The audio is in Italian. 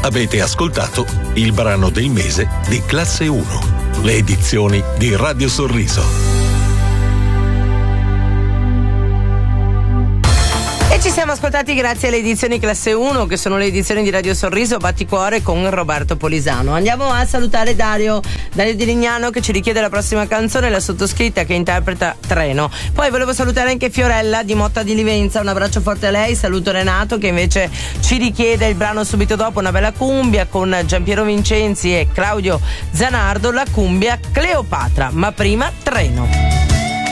Avete ascoltato il brano del mese di Classe 1, le edizioni di Radio Sorriso. E ci siamo ascoltati grazie alle edizioni Classe 1, che sono le edizioni di Radio Sorriso Batticuore con Roberto Polisano. Andiamo a salutare Dario di Lignano, che ci richiede la prossima canzone, la sottoscritta che interpreta Treno. Poi volevo salutare anche Fiorella di Motta di Livenza, un abbraccio forte a lei. Saluto Renato che invece ci richiede il brano subito dopo, una bella cumbia con Giampiero Vincenzi e Claudio Zanardo, la cumbia Cleopatra, ma prima Treno.